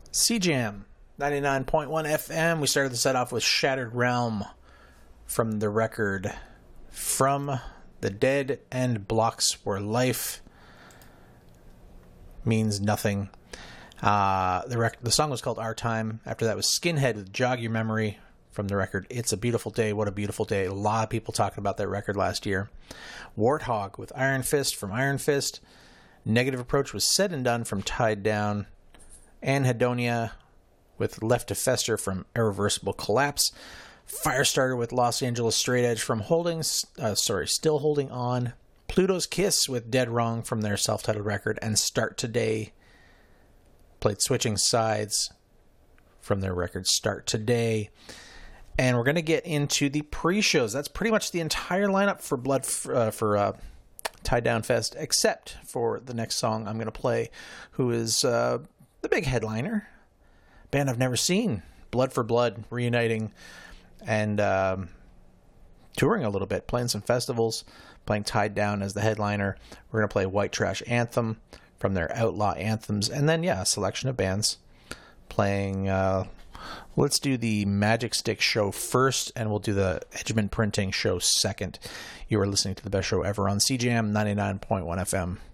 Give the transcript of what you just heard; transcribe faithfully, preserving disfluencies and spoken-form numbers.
C-Jam, ninety-nine point one F M. We started the set off with Shattered Realm from the record From the Dead and Blocks Where Life Means Nothing. Uh, the, rec- the song was called Our Time. After that was Skinhead with Jog Your Memory from the record It's a Beautiful Day, What a Beautiful Day. A lot of people talking about that record last year. Warthog with Iron Fist from Iron Fist. Negative Approach was Said and Done from Tied Down. Anhedonia with Left to Fester from Irreversible Collapse. Firestarter with Los Angeles Straight Edge from Holding, uh, sorry, Still Holding On. Pluto's Kiss with Dead Wrong from their self-titled record. And Start Today played Switching Sides from their record Start Today. And we're going to get into the pre-shows. That's pretty much the entire lineup for Blood uh, for uh, Tie Down Fest, except for the next song I'm going to play, who is uh, the big headliner. Band I've never seen, Blood for Blood, reuniting and um, touring a little bit, playing some festivals, playing Tied Down as the headliner. We're going to play White Trash Anthem from their Outlaw Anthems, and then, yeah, a selection of bands playing... Uh, let's do the Magic Stick show first, and we'll do the Edgeman Printing show second. You are listening to the best show ever on C-Jam ninety-nine point one F M.